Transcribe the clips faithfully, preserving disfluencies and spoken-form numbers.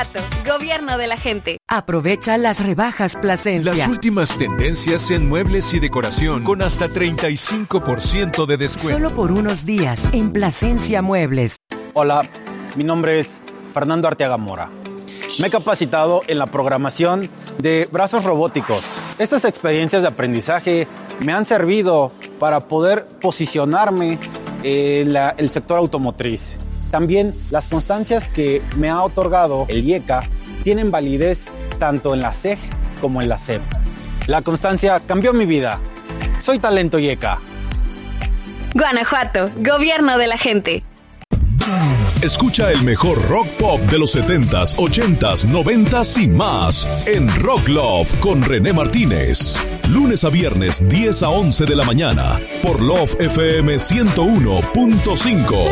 Gobierno de la gente. Aprovecha las rebajas Plasencia. Las últimas tendencias en muebles y decoración con hasta treinta y cinco por ciento de descuento. Solo por unos días en Plasencia Muebles. Hola, mi nombre es Fernando Arteaga Mora. Me he capacitado en la programación de brazos robóticos. Estas experiencias de aprendizaje me han servido para poder posicionarme en la, el sector automotriz. También las constancias que me ha otorgado el IECA tienen validez tanto en la C E G como en la C E P. La constancia cambió mi vida. Soy Talento IECA. Guanajuato, Gobierno de la gente. Escucha el mejor rock pop de los setentas, ochentas, noventas y más en Rock Love con René Martínez. Lunes a viernes, diez a once de la mañana, por Love F M ciento uno punto cinco.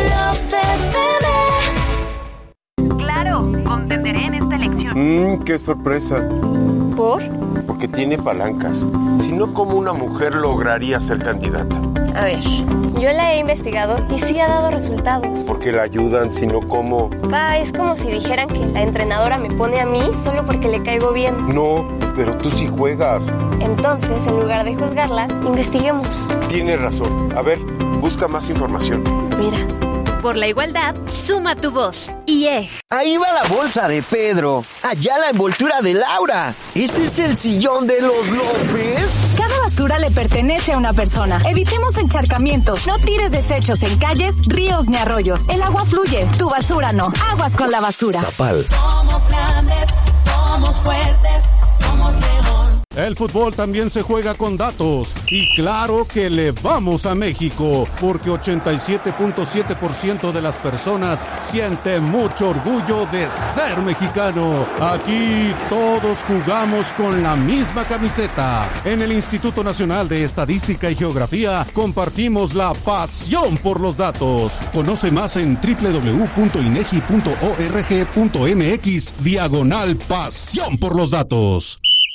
Claro, contenderé en esta elección. Mmm, qué sorpresa. ¿Por? Porque tiene palancas. Si no, ¿cómo una mujer lograría ser candidata? A ver, yo la he investigado y sí ha dado resultados. Porque la ayudan, si no, ¿cómo? Va, es como si dijeran que la entrenadora me pone a mí solo porque le caigo bien. No, pero tú sí juegas. Entonces, en lugar de juzgarla, investiguemos. Tienes razón. A ver, busca más información. Mira. Por la igualdad, suma tu voz. I E G. Ahí va la bolsa de Pedro. Allá la envoltura de Laura. ¿Ese es el sillón de los López? Cada basura le pertenece a una persona. Evitemos encharcamientos. No tires desechos en calles, ríos ni arroyos. El agua fluye, tu basura no. Aguas con la basura. Zapal. Somos grandes, somos fuertes, somos León. El fútbol también se juega con datos. Y claro que le vamos a México, porque ochenta y siete punto siete por ciento de las personas sienten mucho orgullo de ser mexicano. Aquí todos jugamos con la misma camiseta. En el Instituto Nacional de Estadística y Geografía compartimos la pasión por los datos. Conoce más en doble u doble u doble u punto inegi punto org punto mx diagonal pasión por los datos.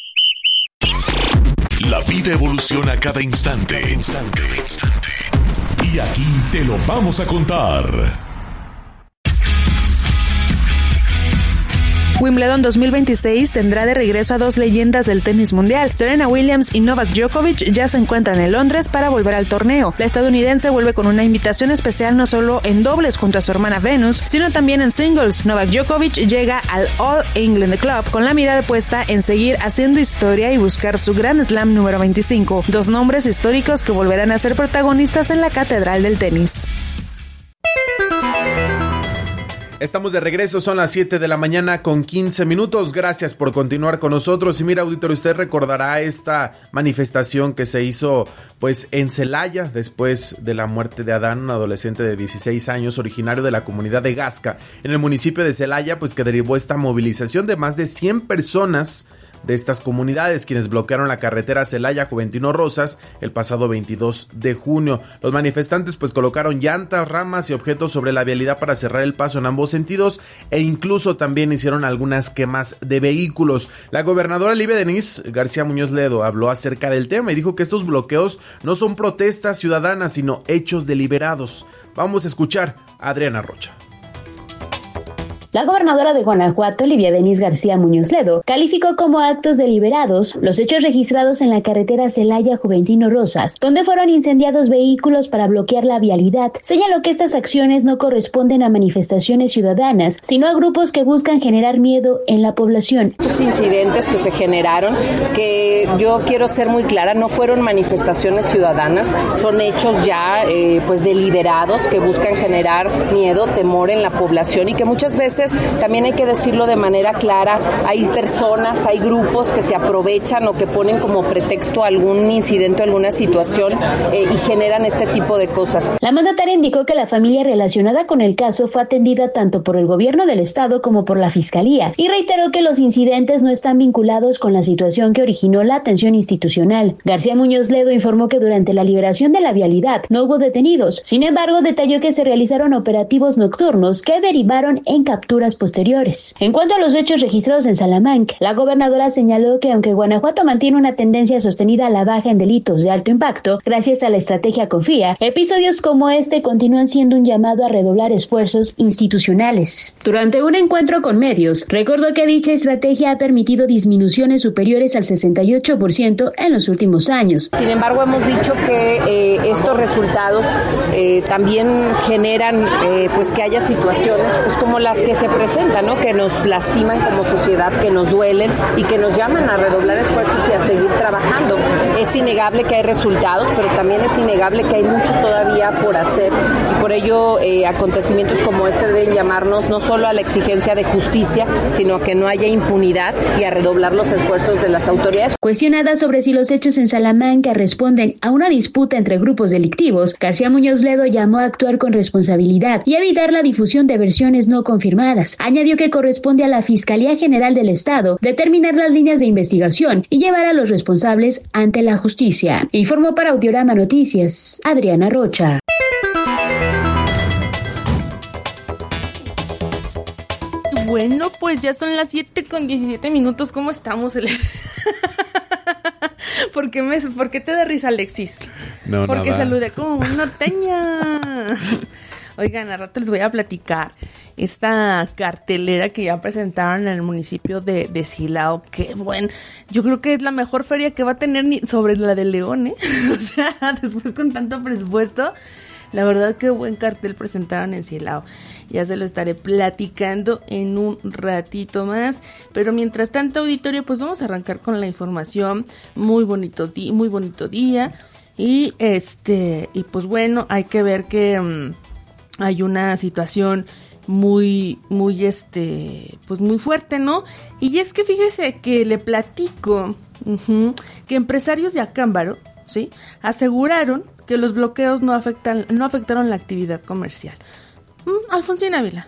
La vida evoluciona cada instante. instante, instante. Y aquí te lo vamos a contar. Wimbledon dos mil veintiséis tendrá de regreso a dos leyendas del tenis mundial. Serena Williams y Novak Djokovic ya se encuentran en Londres para volver al torneo. La estadounidense vuelve con una invitación especial no solo en dobles junto a su hermana Venus, sino también en singles. Novak Djokovic llega al All England Club con la mirada puesta en seguir haciendo historia y buscar su Grand Slam número veinticinco. Dos nombres históricos que volverán a ser protagonistas en la catedral del tenis. Estamos de regreso, son las siete de la mañana con quince minutos. Gracias por continuar con nosotros. Y mira, auditor, usted recordará esta manifestación que se hizo pues en Celaya después de la muerte de Adán, un adolescente de dieciséis años originario de la comunidad de Gasca en el municipio de Celaya, pues que derivó esta movilización de más de cien personas de estas comunidades, quienes bloquearon la carretera Celaya-Juventino Rosas el pasado veintidós de junio. Los manifestantes pues colocaron llantas, ramas y objetos sobre la vialidad para cerrar el paso en ambos sentidos e incluso también hicieron algunas quemas de vehículos. La gobernadora Livia Denise García Muñoz Ledo habló acerca del tema y dijo que estos bloqueos no son protestas ciudadanas, sino hechos deliberados. Vamos a escuchar a Adriana Rocha. La gobernadora de Guanajuato, Livia Denise García Muñoz Ledo, calificó como actos deliberados los hechos registrados en la carretera Celaya-Juventino Rosas, donde fueron incendiados vehículos para bloquear la vialidad. Señaló que estas acciones no corresponden a manifestaciones ciudadanas, sino a grupos que buscan generar miedo en la población. Los incidentes que se generaron, que yo quiero ser muy clara, no fueron manifestaciones ciudadanas, son hechos ya eh, pues deliberados que buscan generar miedo, temor en la población y que muchas veces también hay que decirlo de manera clara, hay personas, hay grupos que se aprovechan o que ponen como pretexto algún incidente, alguna situación eh, y generan este tipo de cosas. La mandataria indicó que la familia relacionada con el caso fue atendida tanto por el gobierno del estado como por la fiscalía y reiteró que los incidentes no están vinculados con la situación que originó la atención institucional. García Muñoz Ledo informó que durante la liberación de la vialidad no hubo detenidos, sin embargo detalló que se realizaron operativos nocturnos que derivaron en captura jefaturas posteriores. En cuanto a los hechos registrados en Salamanca, la gobernadora señaló que aunque Guanajuato mantiene una tendencia sostenida a la baja en delitos de alto impacto, gracias a la estrategia Confía, episodios como este continúan siendo un llamado a redoblar esfuerzos institucionales. Durante un encuentro con medios, recordó que dicha estrategia ha permitido disminuciones superiores al sesenta y ocho por ciento en los últimos años. Sin embargo, hemos dicho que eh, estos resultados eh, también generan eh, pues que haya situaciones pues como las que se presentan, ¿no? Que nos lastiman como sociedad, que nos duelen y que nos llaman a redoblar esfuerzos y a seguir trabajando. Es innegable que hay resultados, pero también es innegable que hay mucho todavía por hacer y por ello eh, acontecimientos como este deben llamarnos no solo a la exigencia de justicia, sino a que no haya impunidad y a redoblar los esfuerzos de las autoridades. Cuestionada sobre si los hechos en Salamanca responden a una disputa entre grupos delictivos, García Muñoz Ledo llamó a actuar con responsabilidad y evitar la difusión de versiones no confirmadas. Añadió que corresponde a la Fiscalía General del Estado determinar las líneas de investigación y llevar a los responsables ante la justicia. Informó para Audiorama Noticias, Adriana Rocha. Bueno, pues ya son las siete con diecisiete minutos. ¿Cómo estamos? ¿Por qué, me, ¿Por qué te da risa, Alexis? No, Porque nada. saludé como una norteña. Oigan, a rato les voy a platicar esta cartelera que ya presentaron en el municipio de, de Silao. Qué buen, yo creo que es la mejor feria que va a tener ni sobre la de León, ¿eh? O sea, después con tanto presupuesto, la verdad qué buen cartel presentaron en Silao. Ya se lo estaré platicando en un ratito más. Pero mientras tanto, auditorio, pues vamos a arrancar con la información. Muy bonito, di- muy bonito día. Y este, y pues bueno, hay que ver que um, hay una situación muy, muy este, pues muy fuerte, ¿no? Y es que fíjese que le platico uh-huh, que empresarios de Acámbaro, ¿sí?, aseguraron que los bloqueos no afectan, no afectaron la actividad comercial. Mm, Alfonsín Ávila.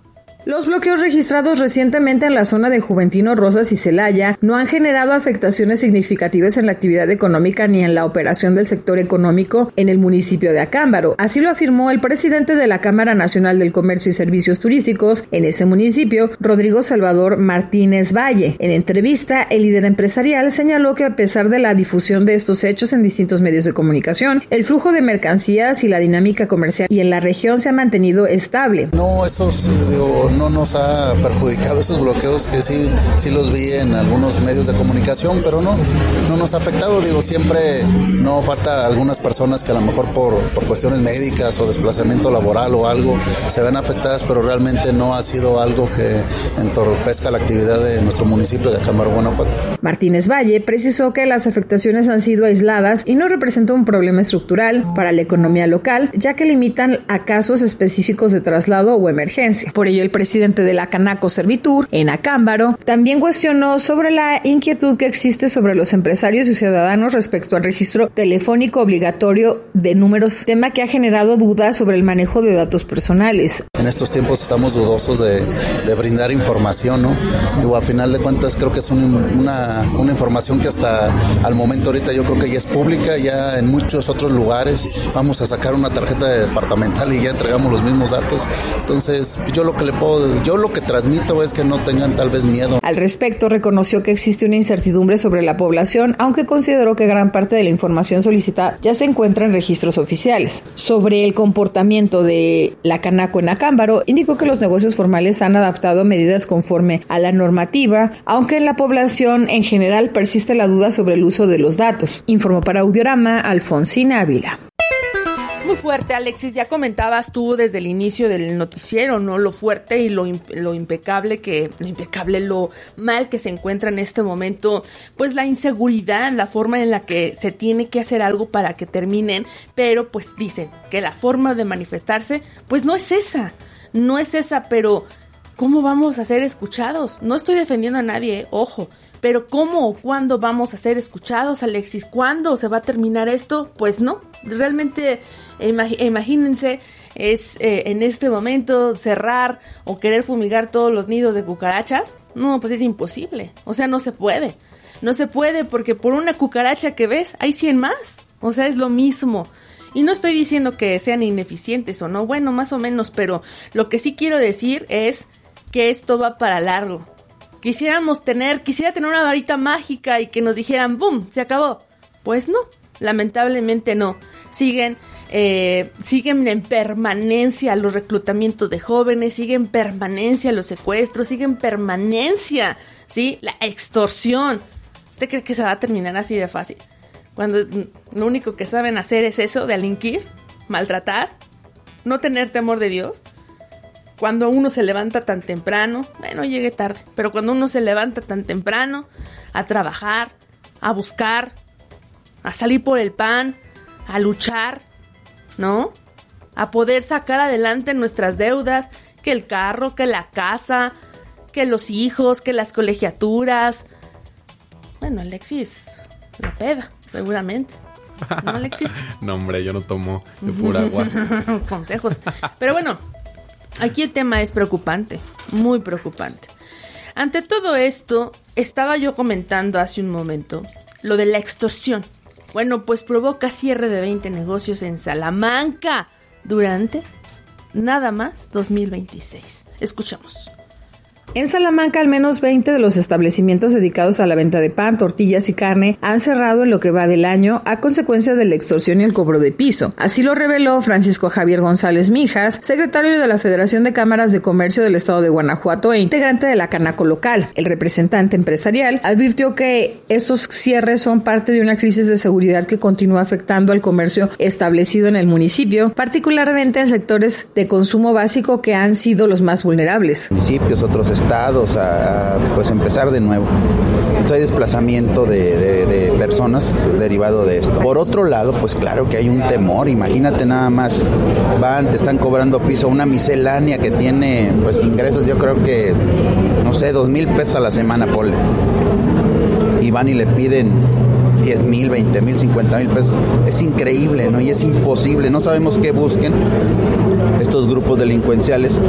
Los bloqueos registrados recientemente en la zona de Juventino Rosas y Celaya no han generado afectaciones significativas en la actividad económica ni en la operación del sector económico en el municipio de Acámbaro. Así lo afirmó el presidente de la Cámara Nacional del Comercio y Servicios Turísticos en ese municipio, Rodrigo Salvador Martínez Valle. En entrevista, el líder empresarial señaló que a pesar de la difusión de estos hechos en distintos medios de comunicación, el flujo de mercancías y la dinámica comercial y en la región se ha mantenido estable. No, esos digo, no nos ha perjudicado esos bloqueos que sí, sí los vi en algunos medios de comunicación, pero no, no nos ha afectado. Digo, siempre no falta algunas personas que a lo mejor por, por cuestiones médicas o desplazamiento laboral o algo se ven afectadas, pero realmente no ha sido algo que entorpezca la actividad de nuestro municipio de Acámbaro, Guanajuato. Martínez Valle precisó que las afectaciones han sido aisladas y no representan un problema estructural para la economía local, ya que limitan a casos específicos de traslado o emergencia. Por ello, el presidente de la Canaco Servitur en Acámbaro también cuestionó sobre la inquietud que existe sobre los empresarios y ciudadanos respecto al registro telefónico obligatorio de números, tema que ha generado dudas sobre el manejo de datos personales. En estos tiempos estamos dudosos de, de brindar información, ¿no? Digo, a final de cuentas creo que es un, una, una información que hasta al momento ahorita yo creo que ya es pública, ya en muchos otros lugares vamos a sacar una tarjeta departamental y ya entregamos los mismos datos. Entonces, yo lo que le puedo, yo lo que transmito es que no tengan tal vez miedo. Al respecto, reconoció que existe una incertidumbre sobre la población, aunque consideró que gran parte de la información solicitada ya se encuentra en registros oficiales. Sobre el comportamiento de la Canaco en Acámbaro, indicó que los negocios formales han adaptado medidas conforme a la normativa, aunque en la población en general persiste la duda sobre el uso de los datos. Informó para Audiorama Alfonsín Ávila. Muy fuerte, Alexis, ya comentabas tú desde el inicio del noticiero, ¿no? Lo fuerte y lo, lo impecable que, lo impecable, lo mal que se encuentra en este momento, pues la inseguridad, la forma en la que se tiene que hacer algo para que terminen, pero pues dicen que la forma de manifestarse, pues no es esa, no es esa, pero ¿cómo vamos a ser escuchados? No estoy defendiendo a nadie, ojo, pero ¿cómo o cuándo vamos a ser escuchados, Alexis? ¿Cuándo se va a terminar esto? Pues no, realmente imag- imagínense, es eh, en este momento cerrar o querer fumigar todos los nidos de cucarachas. No, pues es imposible, o sea, no se puede. No se puede porque por una cucaracha que ves hay cien más, o sea, es lo mismo. Y no estoy diciendo que sean ineficientes o no, bueno, más o menos, pero lo que sí quiero decir es que esto va para largo. Quisiéramos tener, quisiera tener una varita mágica y que nos dijeran, ¡boom!, se acabó. Pues no, lamentablemente no. Siguen, eh, siguen en permanencia los reclutamientos de jóvenes, siguen en permanencia los secuestros, siguen en permanencia, ¿sí?, la extorsión. ¿Usted cree que se va a terminar así de fácil? Cuando lo único que saben hacer es eso, delinquir, maltratar, no tener temor de Dios. Cuando uno se levanta tan temprano, bueno, llegué tarde, pero cuando uno se levanta tan temprano a trabajar, a buscar, a salir por el pan, a luchar, ¿no? A poder sacar adelante nuestras deudas, que el carro, que la casa, que los hijos, que las colegiaturas. Bueno, Alexis, la peda, seguramente. ¿No, Alexis? No, hombre, yo no tomo de pura agua. Consejos. Pero bueno, aquí el tema es preocupante, muy preocupante. Ante todo esto, estaba yo comentando hace un momento lo de la extorsión. Bueno, pues provoca cierre de veinte negocios en Salamanca durante nada más dos mil veintiséis. Escuchamos. En Salamanca, al menos veinte de los establecimientos dedicados a la venta de pan, tortillas y carne han cerrado en lo que va del año a consecuencia de la extorsión y el cobro de piso. Así lo reveló Francisco Javier González Mijas, secretario de la Federación de Cámaras de Comercio del Estado de Guanajuato e integrante de la Canaco local. El representante empresarial advirtió que estos cierres son parte de una crisis de seguridad que continúa afectando al comercio establecido en el municipio, particularmente en sectores de consumo básico que han sido los más vulnerables. Municipios, otros estados a, a pues empezar de nuevo. Entonces hay desplazamiento de, de, de personas derivado de esto. Por otro lado, pues claro que hay un temor. Imagínate nada más, van, te están cobrando piso, una miscelánea que tiene pues ingresos, yo creo que, no sé, dos mil pesos a la semana, ponle. Y van y le piden diez mil, veinte mil, cincuenta mil pesos. Es increíble, ¿no? Y es imposible. No sabemos qué busquen estos grupos delincuenciales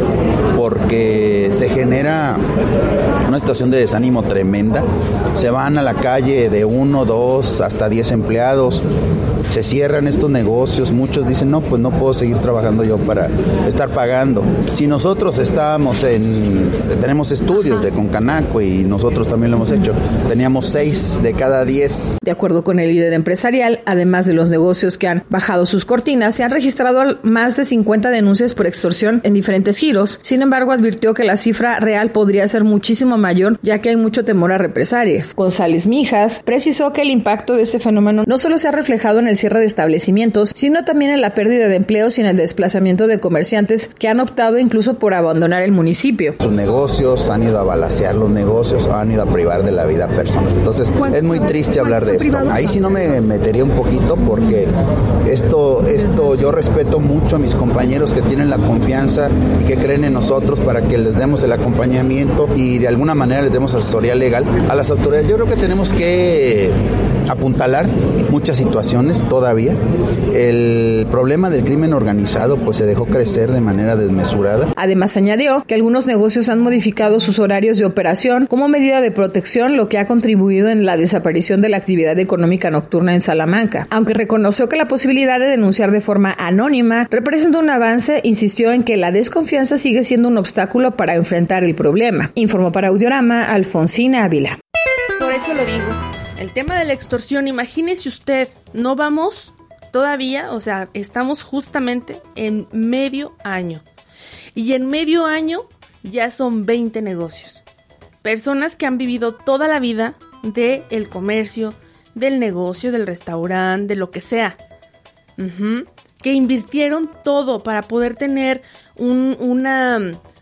porque se genera una situación de desánimo tremenda. Se van a la calle de uno, dos, hasta diez empleados. Se cierran estos negocios, muchos dicen, no, pues no puedo seguir trabajando yo para estar pagando. Si nosotros estábamos en, tenemos estudios de Concanaco y nosotros también lo hemos hecho, teníamos seis de cada diez. De acuerdo con el líder empresarial, además de los negocios que han bajado sus cortinas, se han registrado más de cincuenta denuncias por extorsión en diferentes giros. Sin embargo, advirtió que la cifra real podría ser muchísimo mayor, ya que hay mucho temor a represalias. González Mijas precisó que el impacto de este fenómeno no solo se ha reflejado en el cierre de establecimientos, sino también en la pérdida de empleos y en el desplazamiento de comerciantes que han optado incluso por abandonar el municipio. Sus negocios han ido a balacear los negocios o han ido a privar de la vida a personas. Entonces es muy triste hablar de esto. Ahí sí no me metería un poquito porque esto, esto yo respeto mucho a mis compañeros que tienen la confianza y que creen en nosotros para que les demos el acompañamiento y de alguna manera les demos asesoría legal a las autoridades. Yo creo que tenemos que apuntalar muchas situaciones todavía. El problema del crimen organizado pues se dejó crecer de manera desmesurada. Además añadió que algunos negocios han modificado sus horarios de operación como medida de protección, lo que ha contribuido en la desaparición de la actividad económica nocturna en Salamanca. Aunque reconoció que la posibilidad de denunciar de forma anónima representa un avance, insistió en que la desconfianza sigue siendo un obstáculo para enfrentar el problema. Informó para Audiorama Alfonsina Ávila. Por eso lo digo. El tema de la extorsión, imagínese usted, no vamos todavía, o sea, estamos justamente en medio año. Y en medio año ya son veinte negocios. Personas que han vivido toda la vida del comercio, del negocio, del restaurante, de lo que sea. Uh-huh. Que invirtieron todo para poder tener un, una...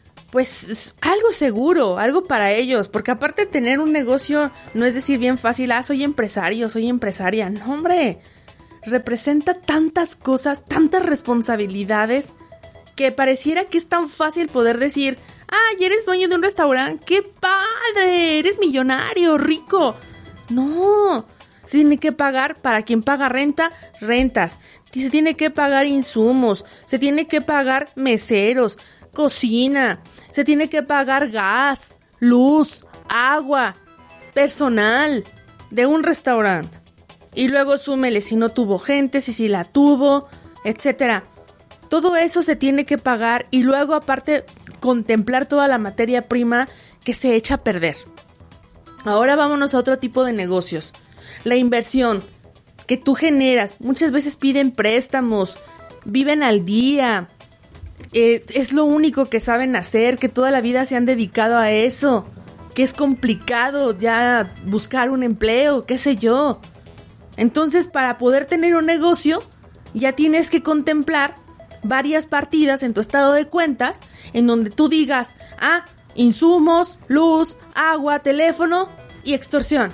pues algo seguro, algo para ellos, porque aparte de tener un negocio no es decir bien fácil, ah, soy empresario, soy empresaria, no hombre, representa tantas cosas, tantas responsabilidades, que pareciera que es tan fácil poder decir, ah, y eres dueño de un restaurante, qué padre, eres millonario, rico. No, se tiene que pagar, para quien paga renta, rentas, se tiene que pagar insumos, se tiene que pagar meseros, cocina, se tiene que pagar gas, luz, agua, personal de un restaurante. Y luego súmele si no tuvo gente, si sí la tuvo, etcétera. Todo eso se tiene que pagar y luego aparte contemplar toda la materia prima que se echa a perder. Ahora vámonos a otro tipo de negocios. La inversión que tú generas, muchas veces piden préstamos, viven al día, eh, es lo único que saben hacer, que toda la vida se han dedicado a eso, que es complicado ya buscar un empleo, qué sé yo. Entonces, para poder tener un negocio, ya tienes que contemplar varias partidas en tu estado de cuentas en donde tú digas, ah, insumos, luz, agua, teléfono y extorsión.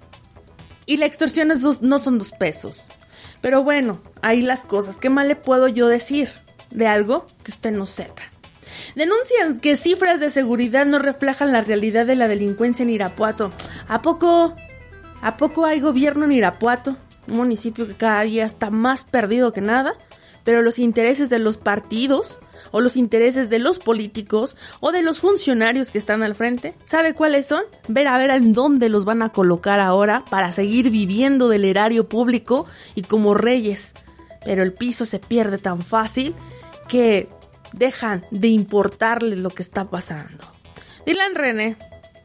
Y la extorsión es dos, no son dos pesos. Pero bueno, ahí las cosas. ¿Qué más le puedo yo decir de algo que usted no sepa? Denuncian que cifras de seguridad no reflejan la realidad de la delincuencia en Irapuato. ¿A poco, a poco hay gobierno en Irapuato? Un municipio que cada día está más perdido que nada, pero los intereses de los partidos o los intereses de los políticos o de los funcionarios que están al frente, ¿sabe cuáles son? Ver a ver en dónde los van a colocar ahora para seguir viviendo del erario público y como reyes. Pero el piso se pierde tan fácil que dejan de importarles lo que está pasando. Dylan René.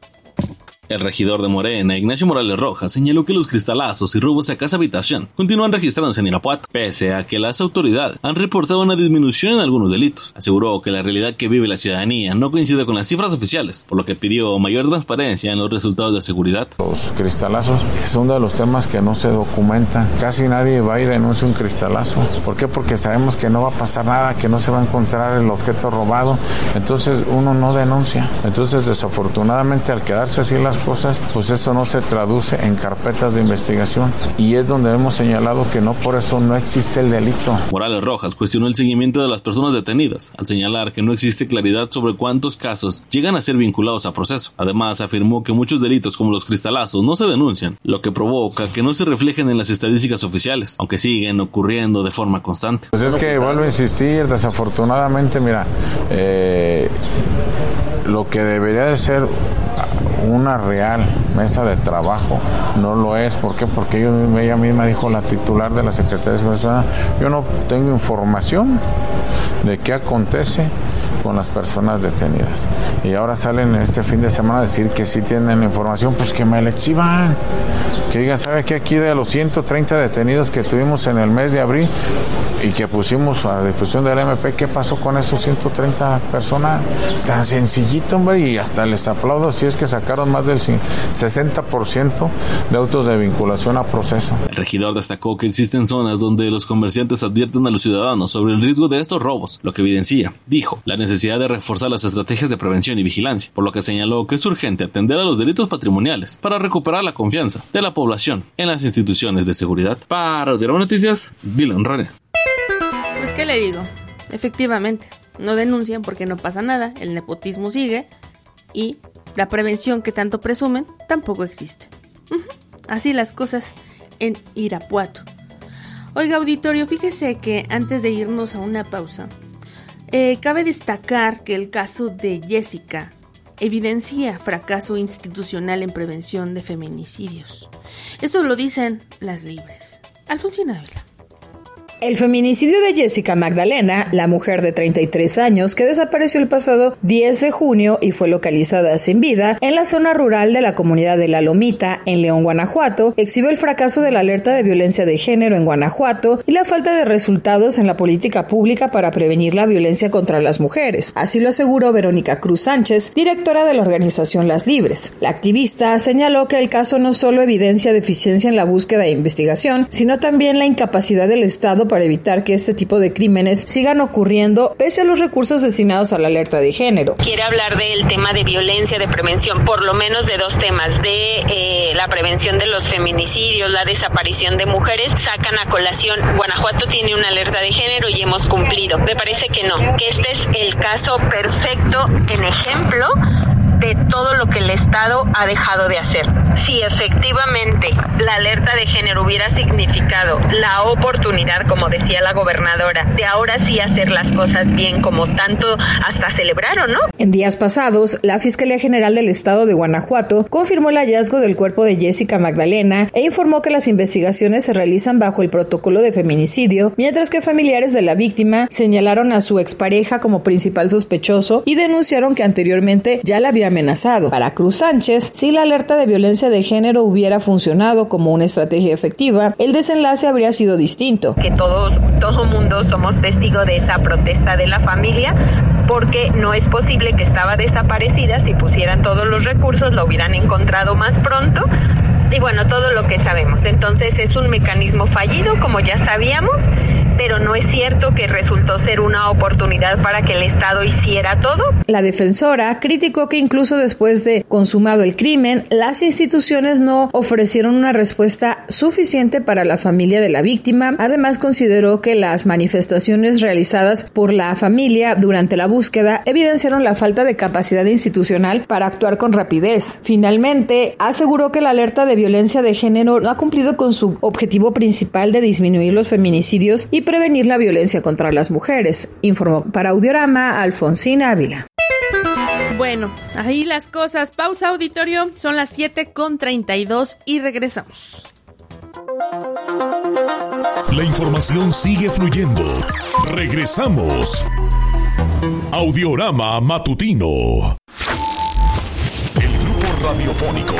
El regidor de Morena, Ignacio Morales Rojas, señaló que los cristalazos y robos a casa habitación continúan registrándose en Irapuato, pese a que las autoridades han reportado una disminución en algunos delitos. Aseguró que la realidad que vive la ciudadanía no coincide con las cifras oficiales, por lo que pidió mayor transparencia en los resultados de seguridad. Los cristalazos es uno de los temas que no se documentan. Casi nadie va y denuncia un cristalazo. ¿Por qué? Porque sabemos que no va a pasar nada, que no se va a encontrar el objeto robado. Entonces uno no denuncia. Entonces, desafortunadamente, al quedarse así las cosas, pues eso no se traduce en carpetas de investigación y es donde hemos señalado que no por eso no existe el delito. Morales Rojas cuestionó el seguimiento de las personas detenidas al señalar que no existe claridad sobre cuántos casos llegan a ser vinculados a proceso. Además, afirmó que muchos delitos como los cristalazos no se denuncian, lo que provoca que no se reflejen en las estadísticas oficiales, aunque siguen ocurriendo de forma constante. Pues es que vuelvo a insistir, desafortunadamente, mira, eh, lo que debería de ser una real mesa de trabajo no lo es. ¿Por qué? Porque yo, ella misma dijo, la titular de la Secretaría de Seguridad, yo no tengo información de qué acontece con las personas detenidas. Y ahora salen este fin de semana a decir que sí tienen la información, pues que me la exhiban. Que digan, ¿sabe qué? Aquí de los ciento treinta detenidos que tuvimos en el mes de abril y que pusimos a disposición del M P, ¿qué pasó con esos ciento treinta personas? Tan sencillito, hombre, y hasta les aplaudo si es que sacaron más del sesenta por ciento de autos de vinculación a proceso. El regidor destacó que existen zonas donde los comerciantes advierten a los ciudadanos sobre el riesgo de estos robos, lo que evidencia, dijo, la necesidad de reforzar las estrategias de prevención y vigilancia, por lo que señaló que es urgente atender a los delitos patrimoniales para recuperar la confianza de la población en las instituciones de seguridad. Para Diario Noticias, Dylan René. Pues, ¿qué le digo? Efectivamente, no denuncian porque no pasa nada, el nepotismo sigue y la prevención que tanto presumen tampoco existe. Uh-huh. Así las cosas en Irapuato. Oiga, auditorio, fíjese que antes de irnos a una pausa, eh, cabe destacar que el caso de Jessica evidencia fracaso institucional en prevención de feminicidios. Esto lo dicen las libres. Alfonsina Ávila. El feminicidio de Jessica Magdalena, la mujer de treinta y tres años que desapareció el pasado diez de junio y fue localizada sin vida en la zona rural de la comunidad de La Lomita, en León, Guanajuato, exhibe el fracaso de la alerta de violencia de género en Guanajuato y la falta de resultados en la política pública para prevenir la violencia contra las mujeres. Así lo aseguró Verónica Cruz Sánchez, directora de la organización Las Libres. La activista señaló que el caso no solo evidencia deficiencia en la búsqueda e investigación, sino también la incapacidad del Estado para evitar que este tipo de crímenes sigan ocurriendo pese a los recursos destinados a la alerta de género. Quiere hablar del tema de violencia, de prevención, por lo menos de dos temas, de eh, la prevención de los feminicidios, la desaparición de mujeres. Sacan a colación, Guanajuato tiene una alerta de género y hemos cumplido. Me parece que no, que este es el caso perfecto en ejemplo de todo lo que el Estado ha dejado de hacer. Si efectivamente la alerta de género hubiera significado la oportunidad, como decía la gobernadora, de ahora sí hacer las cosas bien, como tanto hasta celebraron, ¿no? En días pasados, la Fiscalía General del Estado de Guanajuato confirmó el hallazgo del cuerpo de Jessica Magdalena e informó que las investigaciones se realizan bajo el protocolo de feminicidio, mientras que familiares de la víctima señalaron a su expareja como principal sospechoso y denunciaron que anteriormente ya la había amenazado. Para Cruz Sánchez, si la alerta de violencia de género hubiera funcionado como una estrategia efectiva, el desenlace habría sido distinto. Que todos, todo mundo somos testigos de esa protesta de la familia, porque no es posible que estaba desaparecida. Si pusieran todos los recursos, lo hubieran encontrado más pronto. Y bueno, todo lo que sabemos. Entonces es un mecanismo fallido, como ya sabíamos, pero no es cierto que resultó ser una oportunidad para que el Estado hiciera todo. La defensora criticó que incluso después de consumado el crimen, las instituciones no ofrecieron una respuesta suficiente para la familia de la víctima. Además, consideró que las manifestaciones realizadas por la familia durante la búsqueda evidenciaron la falta de capacidad institucional para actuar con rapidez. Finalmente, aseguró que la alerta de violencia de género no ha cumplido con su objetivo principal de disminuir los feminicidios y prevenir la violencia contra las mujeres, informó para Audiorama Alfonsina Ávila. Bueno, ahí las cosas. Pausa, auditorio. Son las siete con treinta y dos y regresamos. La información sigue fluyendo. Regresamos. Audiorama Matutino. El grupo radiofónico.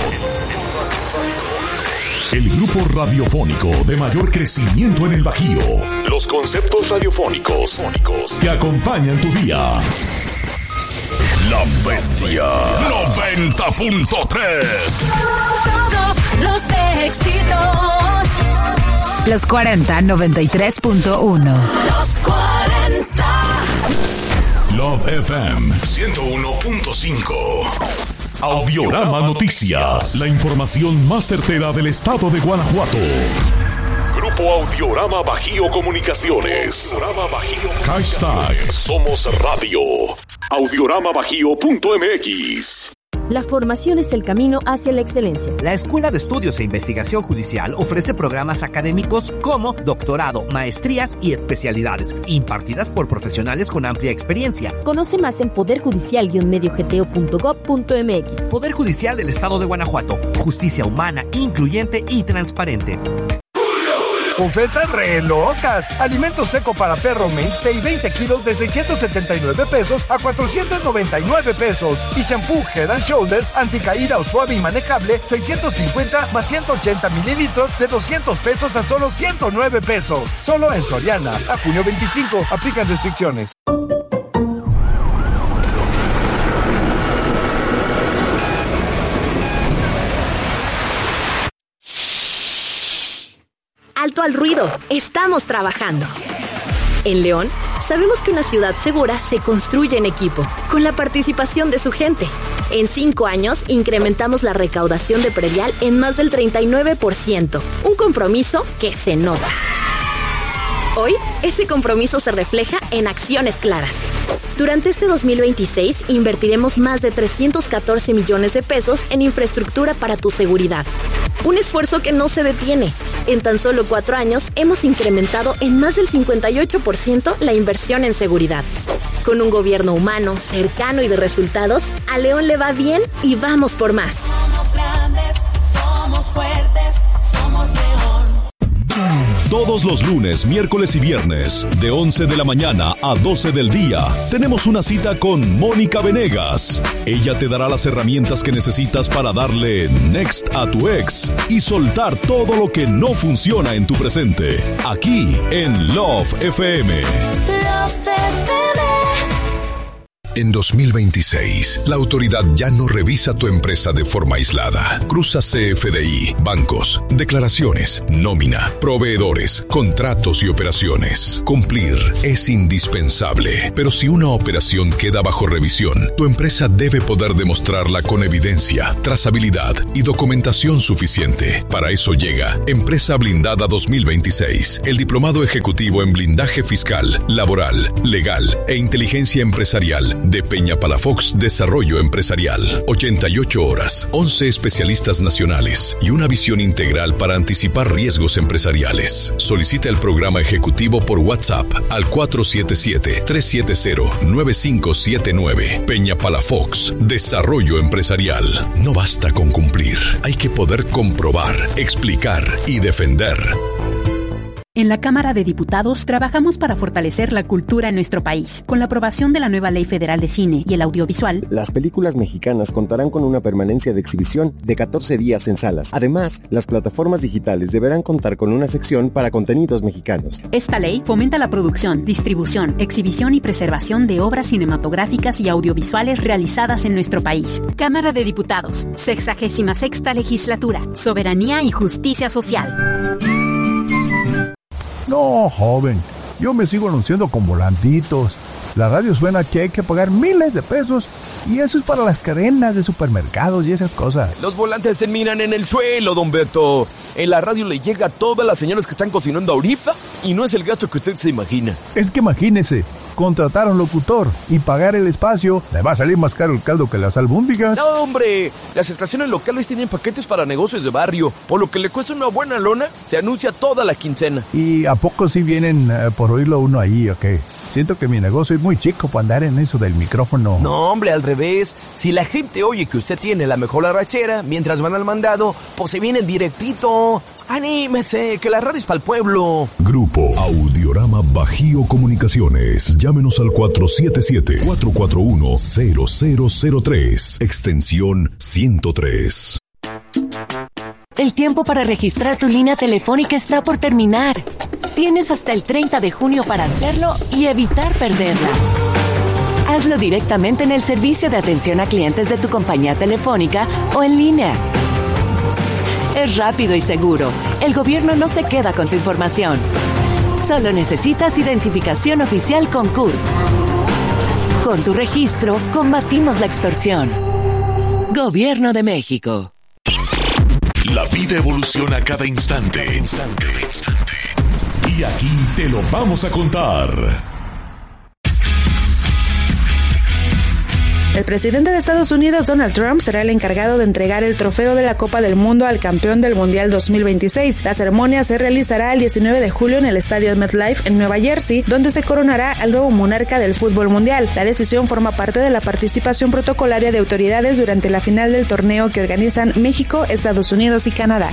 El grupo radiofónico de mayor crecimiento en el Bajío. Los conceptos radiofónicos que acompañan tu día. La Bestia noventa punto tres. Todos los éxitos. Los cuarenta noventa y tres punto uno. Los cuarenta. Love F M ciento uno punto cinco. Audiorama Noticias, la información más certera del estado de Guanajuato. Grupo Audiorama Bajío Comunicaciones. Hashtag Somos Radio. audiorama bajío punto m x. La formación es el camino hacia la excelencia. La Escuela de Estudios e Investigación Judicial ofrece programas académicos como doctorado, maestrías y especialidades, impartidas por profesionales con amplia experiencia. Conoce más en poder judicial guion medio g t o punto gob punto m x. Poder Judicial del Estado de Guanajuato. Justicia humana, incluyente y transparente. Ofertas re locas. Alimento seco para perro Mainstay veinte kilos de seiscientos setenta y nueve pesos a cuatrocientos noventa y nueve pesos. Y shampoo Head and Shoulders anticaída o suave y manejable seiscientos cincuenta más ciento ochenta mililitros de doscientos pesos a solo ciento nueve pesos. Solo en Soriana. A junio veinticinco. Aplican restricciones. Alto al ruido, estamos trabajando. En León, sabemos que una ciudad segura se construye en equipo, con la participación de su gente. En cinco años, incrementamos la recaudación de predial en más del treinta y nueve por ciento, un compromiso que se nota. Hoy, ese compromiso se refleja en acciones claras. Durante este dos mil veintiséis, invertiremos más de trescientos catorce millones de pesos en infraestructura para tu seguridad. Un esfuerzo que no se detiene. En tan solo cuatro años, hemos incrementado en más del cincuenta y ocho por ciento la inversión en seguridad. Con un gobierno humano, cercano y de resultados, a León le va bien y vamos por más. Somos grandes, somos fuertes, somos León. Todos los lunes, miércoles y viernes, de once de la mañana a doce del día, tenemos una cita con Mónica Venegas. Ella te dará las herramientas que necesitas para darle next a tu ex y soltar todo lo que no funciona en tu presente. Aquí en Love F M. Love F M. En dos mil veintiséis, la autoridad ya no revisa tu empresa de forma aislada. Cruza C F D I, bancos, declaraciones, nómina, proveedores, contratos y operaciones. Cumplir es indispensable, pero si una operación queda bajo revisión, tu empresa debe poder demostrarla con evidencia, trazabilidad y documentación suficiente. Para eso llega Empresa Blindada dos mil veintiséis, el diplomado ejecutivo en blindaje fiscal, laboral, legal e inteligencia empresarial de Peña Palafox Desarrollo Empresarial. ochenta y ocho horas, once especialistas nacionales y una visión integral para anticipar riesgos empresariales. Solicita el programa ejecutivo por WhatsApp al cuatro siete siete, tres siete cero, nueve cinco siete nueve. Peña Palafox Desarrollo Empresarial. No basta con cumplir, hay que poder comprobar, explicar y defender. En la Cámara de Diputados trabajamos para fortalecer la cultura en nuestro país. Con la aprobación de la nueva Ley Federal de Cine y el Audiovisual, las películas mexicanas contarán con una permanencia de exhibición de catorce días en salas. Además, las plataformas digitales deberán contar con una sección para contenidos mexicanos. Esta ley fomenta la producción, distribución, exhibición y preservación de obras cinematográficas y audiovisuales realizadas en nuestro país. Cámara de Diputados, sexagésima sexta legislatura, soberanía y justicia social. No, joven, yo me sigo anunciando con volantitos. La radio suena que hay que pagar miles de pesos y eso es para las cadenas de supermercados y esas cosas. Los volantes terminan en el suelo, don Beto. En la radio le llega a todas las señoras que están cocinando ahorita y no es el gasto que usted se imagina. Es que imagínese, contratar a un locutor y pagar el espacio, le va a salir más caro el caldo que las albóndigas. No, hombre, las estaciones locales tienen paquetes para negocios de barrio, por lo que le cuesta una buena lona, se anuncia toda la quincena. ¿Y a poco sí vienen uh, por oírlo uno ahí o qué? Siento que mi negocio es muy chico para andar en eso del micrófono. No, hombre, al revés. Si la gente oye que usted tiene la mejor arrachera mientras van al mandado, pues se vienen directito. ¡Anímese, que la radio es para el pueblo! Grupo Audiorama Bajío Comunicaciones. Llámenos al cuatro siete siete, cuatro cuatro uno, cero cero cero tres, extensión ciento tres. El tiempo para registrar tu línea telefónica está por terminar. Tienes hasta el treinta de junio para hacerlo y evitar perderla. Hazlo directamente en el servicio de atención a clientes de tu compañía telefónica o en línea. Es rápido y seguro. El gobierno no se queda con tu información. Solo necesitas identificación oficial con C U R P. Con tu registro, combatimos la extorsión. Gobierno de México. La vida evoluciona cada instante. Cada instante. Y aquí te lo vamos a contar. El presidente de Estados Unidos, Donald Trump, será el encargado de entregar el trofeo de la Copa del Mundo al campeón del Mundial dos mil veintiséis. La ceremonia se realizará el diecinueve de julio en el estadio MetLife en Nueva Jersey, donde se coronará al nuevo monarca del fútbol mundial. La decisión forma parte de la participación protocolaria de autoridades durante la final del torneo que organizan México, Estados Unidos y Canadá.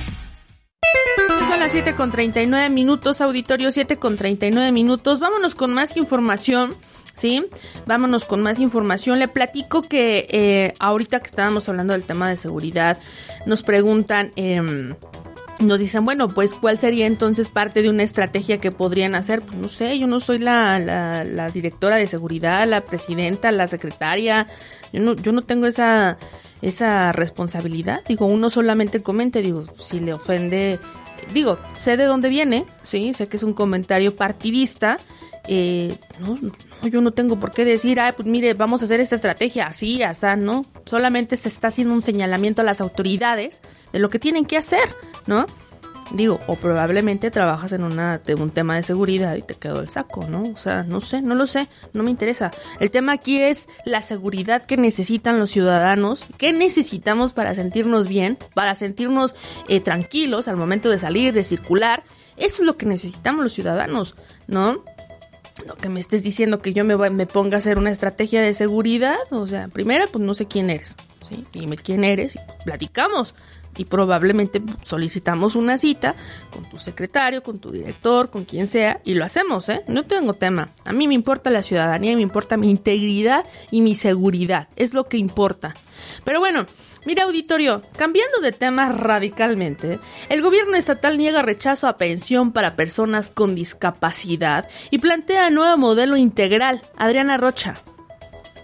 Son las siete con treinta y nueve minutos, auditorio, siete con treinta y nueve minutos. Vámonos con más información. Sí, vámonos con más información. Le platico que eh, ahorita que estábamos hablando del tema de seguridad, nos preguntan, eh, nos dicen, bueno, pues, ¿cuál sería entonces parte de una estrategia que podrían hacer? Pues no sé, yo no soy la, la, la directora de seguridad, la presidenta, la secretaria, yo no, yo no tengo esa, esa responsabilidad. Digo, uno solamente comente, digo, si le ofende, digo, sé de dónde viene, sí, sé que es un comentario partidista. Eh, no, no, yo no tengo por qué decir, ay, pues mire, vamos a hacer esta estrategia así, así, ¿no? Solamente se está haciendo un señalamiento a las autoridades de lo que tienen que hacer, ¿no? Digo, o probablemente trabajas en una, de un tema de seguridad y te quedó el saco, ¿no? O sea, no sé, no lo sé, no me interesa. El tema aquí es la seguridad que necesitan los ciudadanos, qué necesitamos para sentirnos bien, para sentirnos eh, tranquilos al momento de salir, de circular. Eso es lo que necesitamos los ciudadanos, ¿no? No que me estés diciendo que yo me, me ponga a hacer una estrategia de seguridad. O sea, primero, pues no sé quién eres, ¿sí? Dime quién eres y platicamos. Y probablemente solicitamos una cita con tu secretario, con tu director, con quien sea, y lo hacemos, ¿eh? No tengo tema. A mí me importa la ciudadanía, me importa mi integridad y mi seguridad. Es lo que importa. Pero bueno, mira, auditorio, cambiando de tema radicalmente, el gobierno estatal niega rechazo a pensión para personas con discapacidad y plantea nuevo modelo integral. Adriana Rocha.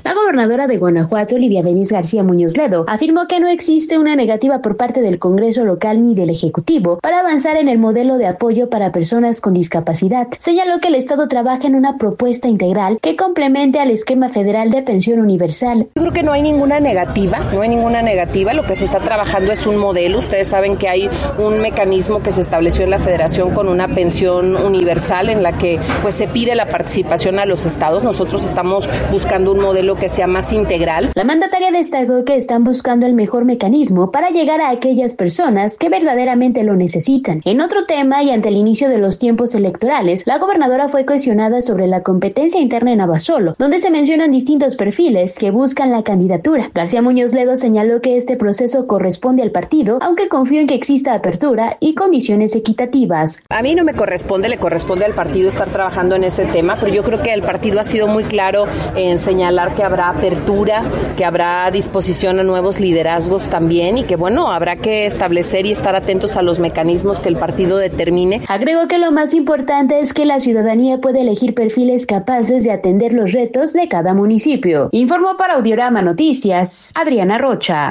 La gobernadora de Guanajuato, Livia Denis García Muñoz Ledo, afirmó que no existe una negativa por parte del Congreso local ni del Ejecutivo para avanzar en el modelo de apoyo para personas con discapacidad. Señaló que el Estado trabaja en una propuesta integral que complemente al esquema federal de pensión universal. Yo creo que no hay ninguna negativa, no hay ninguna negativa. Lo que se está trabajando es un modelo. Ustedes saben que hay un mecanismo que se estableció en la Federación con una pensión universal en la que pues se pide la participación a los estados. Nosotros estamos buscando un modelo que sea más integral. La mandataria destacó que están buscando el mejor mecanismo para llegar a aquellas personas que verdaderamente lo necesitan. En otro tema y ante el inicio de los tiempos electorales, la gobernadora fue cuestionada sobre la competencia interna en Abasolo, donde se mencionan distintos perfiles que buscan la candidatura. García Muñoz Ledo señaló que este proceso corresponde al partido, aunque confió en que exista apertura y condiciones equitativas. A mí no me corresponde, le corresponde al partido estar trabajando en ese tema, pero yo creo que el partido ha sido muy claro en señalar que habrá apertura, que habrá disposición a nuevos liderazgos también y que bueno, habrá que establecer y estar atentos a los mecanismos que el partido determine. Agregó que lo más importante es que la ciudadanía puede elegir perfiles capaces de atender los retos de cada municipio. Informó para Audiorama Noticias, Adriana Rocha.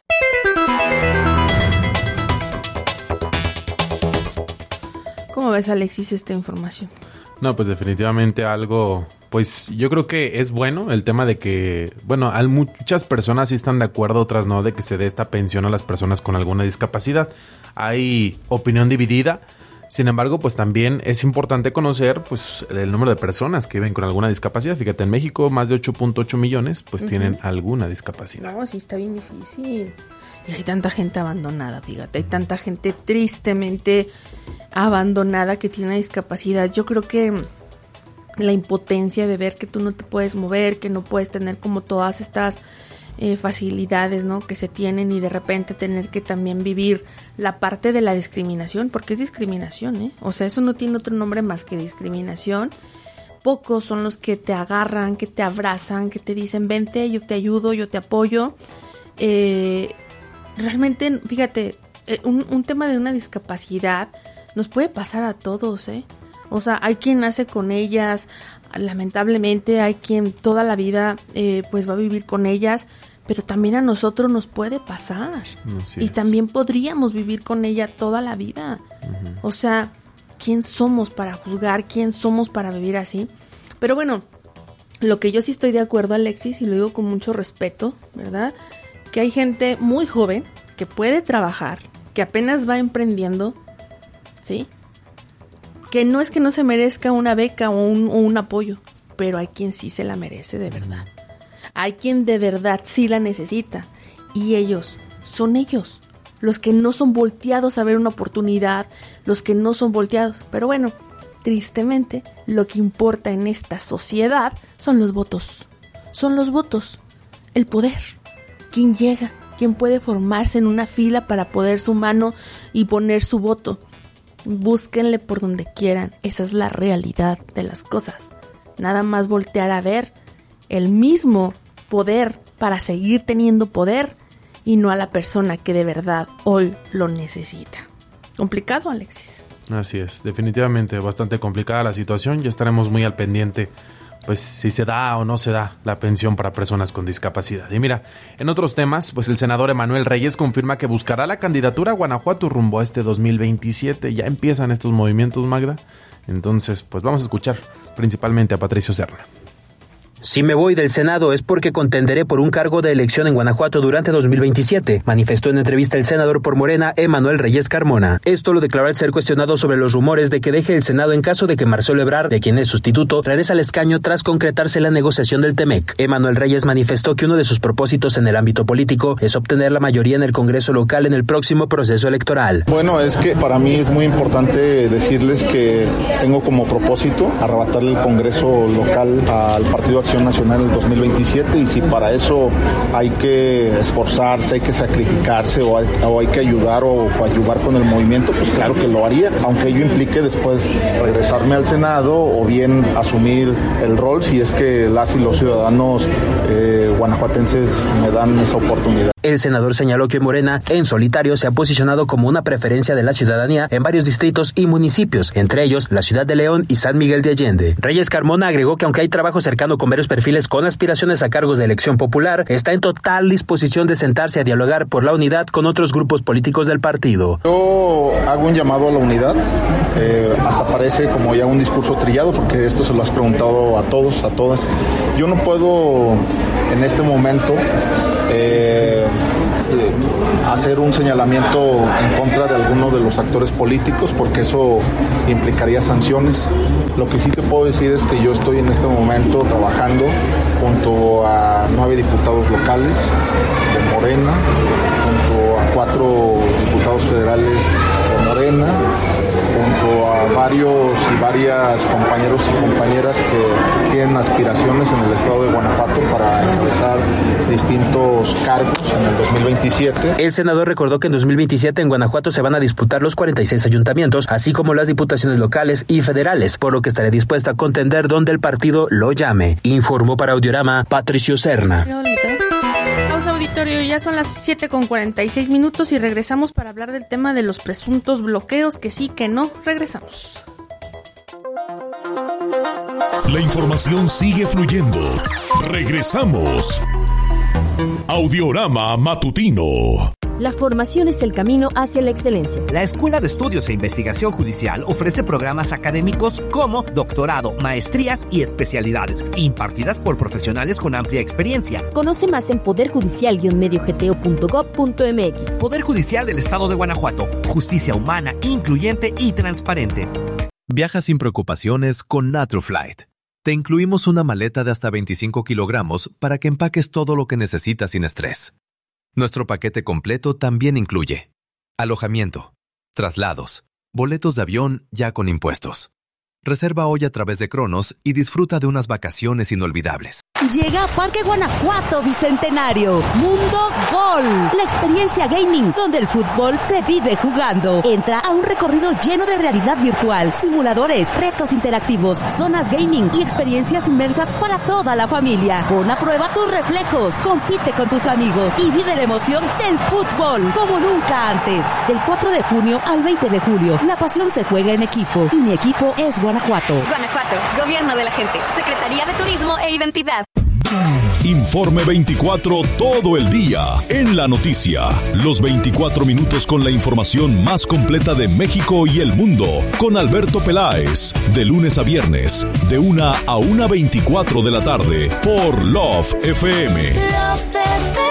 ¿Cómo ves, Alexis, esta información? No, pues definitivamente algo, pues yo creo que es bueno el tema de que, bueno, hay muchas personas sí están de acuerdo, otras no, de que se dé esta pensión a las personas con alguna discapacidad. Hay opinión dividida. Sin embargo, pues también es importante conocer pues el número de personas que viven con alguna discapacidad. Fíjate, en México más de ocho punto ocho millones pues uh-huh. tienen alguna discapacidad. No, sí está bien difícil. Y hay tanta gente abandonada, fíjate, hay tanta gente tristemente abandonada que tiene una discapacidad. Yo creo que la impotencia de ver que tú no te puedes mover, que no puedes tener como todas estas eh, facilidades, ¿no?, que se tienen, y de repente tener que también vivir la parte de la discriminación, porque es discriminación, ¿eh? O sea, eso no tiene otro nombre más que discriminación. Pocos son los que te agarran, que te abrazan, que te dicen, vente, yo te ayudo, yo te apoyo. Eh, realmente, fíjate, un, un tema de una discapacidad nos puede pasar a todos, ¿eh? O sea, hay quien nace con ellas, lamentablemente hay quien toda la vida eh, pues va a vivir con ellas, pero también a nosotros nos puede pasar. Así y es. También podríamos vivir con ella toda la vida. Uh-huh. O sea, ¿quién somos para juzgar? ¿Quién somos para vivir así? Pero bueno, lo que yo sí estoy de acuerdo, Alexis, y lo digo con mucho respeto, ¿verdad?, que hay gente muy joven que puede trabajar, que apenas va emprendiendo, ¿sí?, que no es que no se merezca una beca o un, o un apoyo, pero hay quien sí se la merece de verdad. Hay quien de verdad sí la necesita. Y ellos, son ellos, los que no son volteados a ver una oportunidad, los que no son volteados. Pero bueno, tristemente, lo que importa en esta sociedad son los votos. Son los votos, el poder. ¿Quién llega? ¿Quién puede formarse en una fila para poner su mano y poner su voto? Búsquenle por donde quieran, esa es la realidad de las cosas. Nada más voltear a ver el mismo poder para seguir teniendo poder y no a la persona que de verdad hoy lo necesita. Complicado, Alexis. Así es, definitivamente bastante complicada la situación. Ya estaremos muy al pendiente, pues si se da o no se da la pensión para personas con discapacidad. Y mira, en otros temas, pues el senador Emanuel Reyes confirma que buscará la candidatura a Guanajuato rumbo a este dos mil veintisiete. Ya empiezan estos movimientos, Magda. Entonces, pues vamos a escuchar principalmente a Patricio Serna. Si me voy del Senado es porque contenderé por un cargo de elección en Guanajuato durante dos mil veintisiete, manifestó en entrevista el senador por Morena, Emanuel Reyes Carmona. Esto lo declaró al ser cuestionado sobre los rumores de que deje el Senado en caso de que Marcelo Ebrard, de quien es sustituto, regrese al escaño tras concretarse la negociación del Temec. Emanuel Reyes manifestó que uno de sus propósitos en el ámbito político es obtener la mayoría en el Congreso local en el próximo proceso electoral. Bueno, es que para mí es muy importante decirles que tengo como propósito arrebatarle el Congreso local al Partido Acción Nacional en el dos mil veintisiete, y si para eso hay que esforzarse, hay que sacrificarse o hay, o hay que ayudar o ayudar con el movimiento, pues claro que lo haría, aunque ello implique después regresarme al Senado o bien asumir el rol si es que las y los ciudadanos eh, guanajuatenses me dan esa oportunidad. El senador señaló que Morena, en solitario, se ha posicionado como una preferencia de la ciudadanía en varios distritos y municipios, entre ellos la ciudad de León y San Miguel de Allende. Reyes Carmona agregó que aunque hay trabajo cercano con varios varios perfiles con aspiraciones a cargos de elección popular, está en total disposición de sentarse a dialogar por la unidad con otros grupos políticos del partido. Yo hago un llamado a la unidad, eh, hasta parece como ya un discurso trillado, porque esto se lo has preguntado a todos, a todas. Yo no puedo en este momento eh, hacer un señalamiento en contra de alguno de los actores políticos, porque eso implicaría sanciones. Lo que sí te puedo decir es que yo estoy en este momento trabajando junto a nueve diputados locales de Morena, junto a cuatro diputados federales de Morena, junto a varios y varias compañeros y compañeras que tienen aspiraciones en el estado de Guanajuato para ingresar distintos cargos en el dos mil veintisiete. El senador recordó que en dos mil veintisiete en Guanajuato se van a disputar los cuarenta y seis ayuntamientos, así como las diputaciones locales y federales, por lo que estará dispuesta a contender donde el partido lo llame. Informó para Audiorama Patricio Serna. Pausa, auditorio, ya son las siete con cuarenta y seis minutos y regresamos para hablar del tema de los presuntos bloqueos, que sí, que no. Regresamos. La información sigue fluyendo. Regresamos. Audiorama Matutino. La formación es el camino hacia la excelencia. La Escuela de Estudios e Investigación Judicial ofrece programas académicos como doctorado, maestrías y especialidades, impartidas por profesionales con amplia experiencia. Conoce más en poder judicial guion medio g t o punto gob punto m x. Poder Judicial del Estado de Guanajuato. Justicia humana, incluyente y transparente. Viaja sin preocupaciones con Naturflight. Te incluimos una maleta de hasta veinticinco kilogramos para que empaques todo lo que necesitas sin estrés. Nuestro paquete completo también incluye alojamiento, traslados, boletos de avión ya con impuestos. Reserva hoy a través de Cronos y disfruta de unas vacaciones inolvidables. Llega a Parque Guanajuato Bicentenario, Mundo Gol, la experiencia gaming donde el fútbol se vive jugando. Entra a un recorrido lleno de realidad virtual, simuladores, retos interactivos, zonas gaming y experiencias inmersas para toda la familia. Pon a prueba tus reflejos, compite con tus amigos y vive la emoción del fútbol como nunca antes. Del cuatro de junio al veinte de julio, la pasión se juega en equipo y mi equipo es Guanajuato. Guanajuato, Gobierno de la Gente, Secretaría de Turismo e Identidad. Informe veinticuatro todo el día en la noticia. Los veinticuatro minutos con la información más completa de México y el mundo. Con Alberto Peláez. De lunes a viernes, de una a una veinticuatro de la tarde. Por Love F M. Love F M.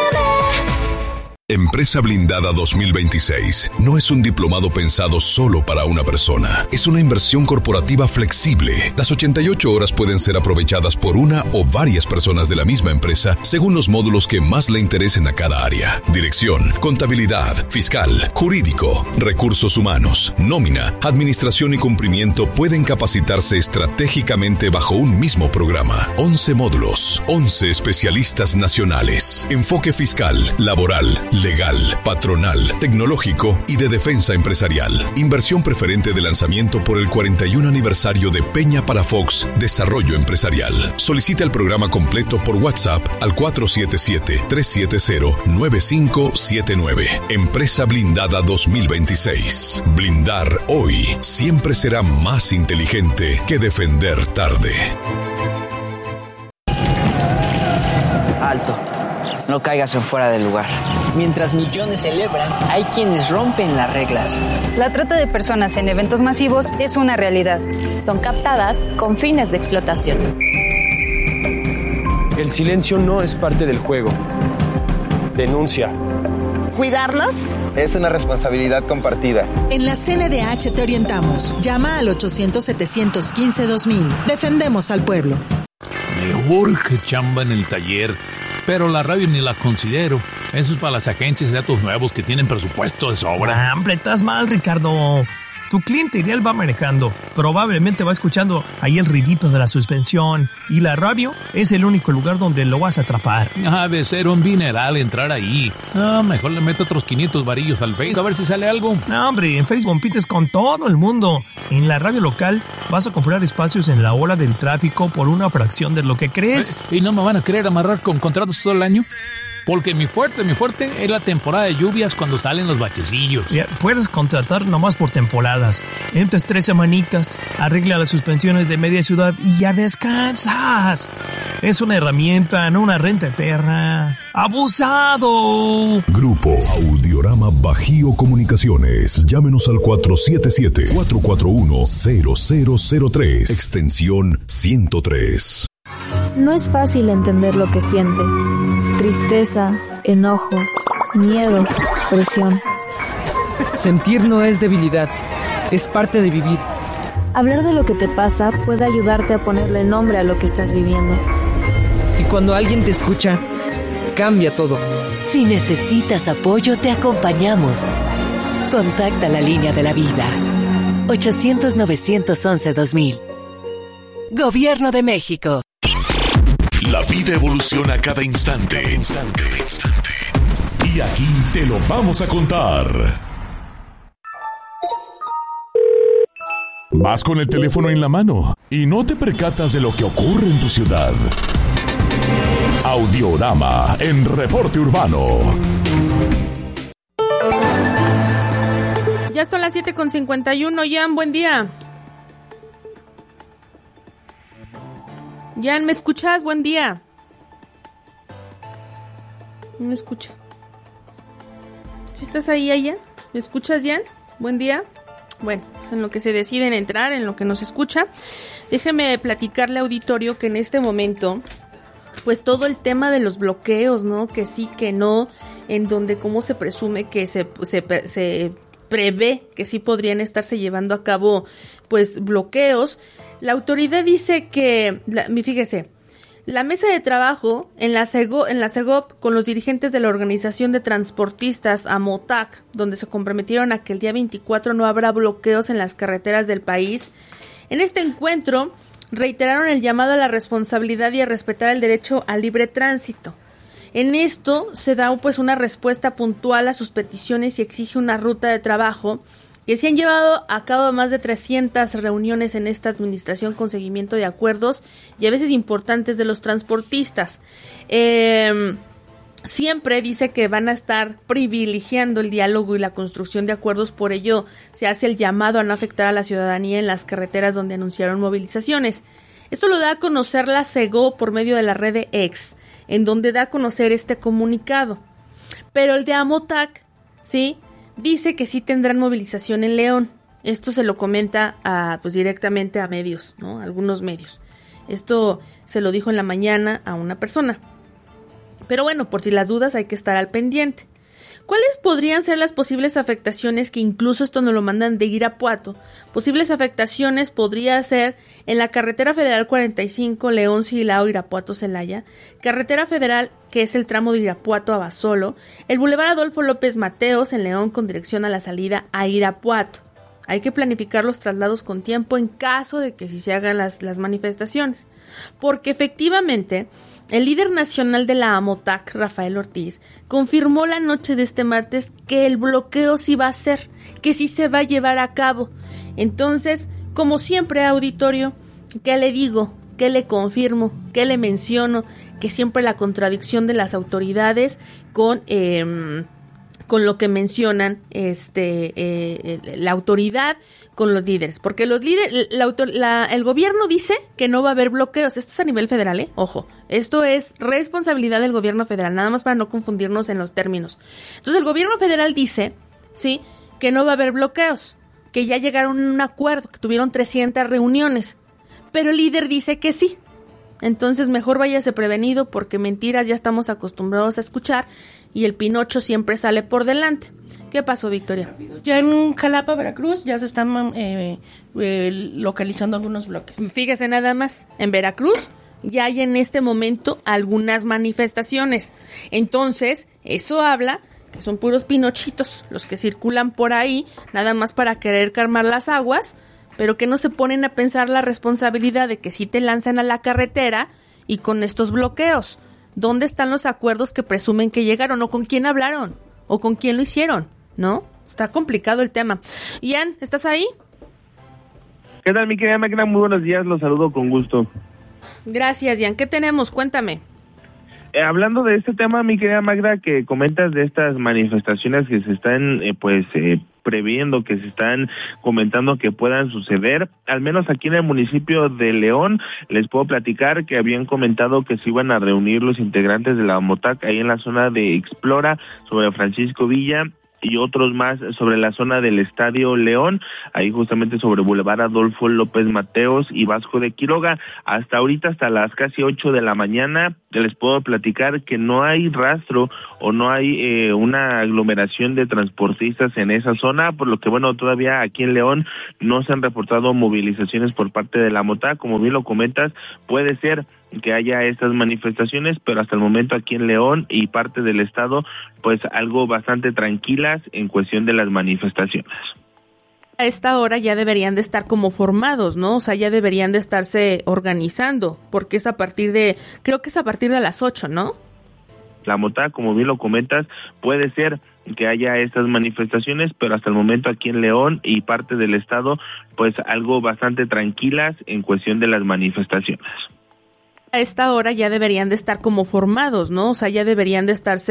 Empresa Blindada dos mil veintiséis no es un diplomado pensado solo para una persona. Es una inversión corporativa flexible. Las ochenta y ocho horas pueden ser aprovechadas por una o varias personas de la misma empresa según los módulos que más le interesen a cada área. Dirección, contabilidad, fiscal, jurídico, recursos humanos, nómina, administración y cumplimiento pueden capacitarse estratégicamente bajo un mismo programa. once módulos, once especialistas nacionales. Enfoque fiscal, laboral, legal, patronal, tecnológico y de defensa empresarial. Inversión preferente de lanzamiento por el cuarenta y uno aniversario de Peña para Fox Desarrollo Empresarial. Solicita el programa completo por WhatsApp al cuatro siete siete, tres siete cero, nueve cinco siete nueve. Empresa Blindada dos mil veintiséis. Blindar hoy siempre será más inteligente que defender tarde. Alto. No caigas en fuera del lugar. Mientras millones celebran, hay quienes rompen las reglas. La trata de personas en eventos masivos es una realidad. Son captadas con fines de explotación. El silencio no es parte del juego. Denuncia. ¿Cuidarlos? Es una responsabilidad compartida. En la C N D H te orientamos. Llama al ochocientos, setecientos quince, dos mil. Defendemos al pueblo. Me urge chamba en el taller, pero la radio ni la considero. Eso es para las agencias de datos nuevos que tienen presupuesto de sobra. Ah, hombre, estás mal, Ricardo. Tu cliente ideal va manejando. Probablemente va escuchando ahí el ruidito de la suspensión. Y la radio es el único lugar donde lo vas a atrapar. Ha de ser un dineral entrar ahí. No, mejor le meto otros quinientos varillos al Facebook a ver si sale algo. No, hombre, en Facebook compites con todo el mundo. En la radio local vas a comprar espacios en la ola del tráfico por una fracción de lo que crees. ¿Eh? ¿Y no me van a querer amarrar con contratos todo el año? Porque mi fuerte, mi fuerte es la temporada de lluvias cuando salen los bachecillos. Ya, puedes contratar nomás por temporadas. Entras tres semanitas, arregla las suspensiones de media ciudad y ya descansas. Es una herramienta, no una renta eterna. ¡Abusado! Grupo Audiorama Bajío Comunicaciones. Llámenos al cuatro siete siete, cuatro cuatro uno, cero cero cero tres, extensión ciento tres. No es fácil entender lo que sientes. Tristeza, enojo, miedo, presión. Sentir no es debilidad, es parte de vivir. Hablar de lo que te pasa puede ayudarte a ponerle nombre a lo que estás viviendo. Y cuando alguien te escucha, cambia todo. Si necesitas apoyo, te acompañamos. Contacta la línea de la vida. ochocientos, novecientos once, dos mil. Gobierno de México. La vida evoluciona cada instante. Instante, instante. Y aquí te lo vamos a contar. Vas con el teléfono en la mano y no te percatas de lo que ocurre en tu ciudad. Audiorama en Reporte Urbano. Ya son las siete con cincuenta y uno. Jan, buen día. Jan, ¿me escuchas? Buen día. No me escucha. ¿Sí estás ahí, Jan? ¿Me escuchas, Jan? Buen día. Bueno, es en lo que se deciden entrar, en lo que nos escucha. Déjeme platicarle, auditorio, que en este momento, pues todo el tema de los bloqueos, ¿no? Que sí, que no, en donde cómo se presume que se, se, se prevé que sí podrían estarse llevando a cabo, pues, bloqueos. La autoridad dice que, la, fíjese, la mesa de trabajo en la, Sego, en la Segop con los dirigentes de la Organización de Transportistas AMOTAC, donde se comprometieron a que el día veinticuatro no habrá bloqueos en las carreteras del país. En este encuentro reiteraron el llamado a la responsabilidad y a respetar el derecho al libre tránsito. En esto se da pues una respuesta puntual a sus peticiones y exige una ruta de trabajo que se han llevado a cabo más de trescientas reuniones en esta administración con seguimiento de acuerdos y a veces importantes de los transportistas. Eh, siempre dice que van a estar privilegiando el diálogo y la construcción de acuerdos, por ello se hace el llamado a no afectar a la ciudadanía en las carreteras donde anunciaron movilizaciones. Esto lo da a conocer la Sego por medio de la red de X, en donde da a conocer este comunicado. Pero el de AMOTAC, ¿sí?, dice que sí tendrán movilización en León. Esto se lo comenta a, pues directamente a medios, ¿no? Algunos medios. Esto se lo dijo en la mañana a una persona. Pero bueno, por si las dudas hay que estar al pendiente. ¿Cuáles podrían ser las posibles afectaciones? Que incluso esto nos lo mandan de Irapuato. Posibles afectaciones podría ser en la carretera federal cuarenta y cinco, León, Silao, Irapuato, Celaya, carretera federal que es el tramo de Irapuato a Basolo, el bulevar Adolfo López Mateos en León con dirección a la salida a Irapuato. Hay que planificar los traslados con tiempo en caso de que sí se hagan las, las manifestaciones, porque efectivamente el líder nacional de la AMOTAC, Rafael Ortiz, confirmó la noche de este martes que el bloqueo sí va a ser, que sí se va a llevar a cabo. Entonces, como siempre, auditorio, ¿qué le digo? ¿Qué le confirmo? ¿Qué le menciono? Que siempre la contradicción de las autoridades con, eh, con lo que mencionan este, eh, la autoridad con los líderes, porque los líderes, la autor, la, el gobierno dice que no va a haber bloqueos. Esto es a nivel federal, ¿eh? Ojo, esto es responsabilidad del gobierno federal, nada más para no confundirnos en los términos. Entonces el gobierno federal dice, sí, que no va a haber bloqueos, que ya llegaron a un acuerdo, que tuvieron trescientas reuniones, pero el líder dice que sí. Entonces mejor váyase prevenido, porque mentiras ya estamos acostumbrados a escuchar y el Pinocho siempre sale por delante. ¿Qué pasó, Victoria? Ya en Jalapa, Veracruz, ya se están eh, eh, localizando algunos bloques. Fíjese nada más, en Veracruz ya hay en este momento algunas manifestaciones. Entonces, eso habla que son puros pinochitos los que circulan por ahí, nada más para querer calmar las aguas, pero que no se ponen a pensar la responsabilidad de que sí te lanzan a la carretera y con estos bloqueos. ¿Dónde están los acuerdos que presumen que llegaron? ¿O con quién hablaron? ¿O con quién lo hicieron? ¿No? Está complicado el tema. Ian, ¿estás ahí? ¿Qué tal, mi querida máquina? Muy buenos días, los saludo con gusto. Gracias, Ian. ¿Qué tenemos? Cuéntame. Eh, hablando de este tema, mi querida Magda, que comentas de estas manifestaciones que se están, eh, pues, eh, previendo, que se están comentando que puedan suceder, al menos aquí en el municipio de León, les puedo platicar que habían comentado que se iban a reunir los integrantes de la MOTAC ahí en la zona de Explora, sobre Francisco Villa, y otros más sobre la zona del Estadio León, ahí justamente sobre Boulevard Adolfo López Mateos y Vasco de Quiroga. Hasta ahorita, hasta las casi ocho de la mañana, les puedo platicar que no hay rastro o no hay eh, una aglomeración de transportistas en esa zona, por lo que, bueno, todavía aquí en León no se han reportado movilizaciones por parte de la MOTAC. Como bien lo comentas, puede ser que haya estas manifestaciones, pero hasta el momento aquí en León y parte del estado, pues algo bastante tranquilas en cuestión de las manifestaciones. A esta hora ya deberían de estar como formados, ¿no? O sea, ya deberían de estarse organizando, porque es a partir de, creo que es a partir de las ocho, ¿no? La MOTAC, como bien lo comentas, puede ser que haya estas manifestaciones, pero hasta el momento aquí en León y parte del estado, pues algo bastante tranquilas en cuestión de las manifestaciones. A esta hora ya deberían de estar como formados, ¿no? O sea, ya deberían de estarse